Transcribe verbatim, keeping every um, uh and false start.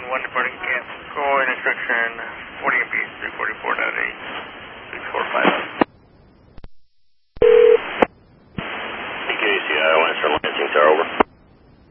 one departing camp. Call in instruction forty M P three forty-four point eight.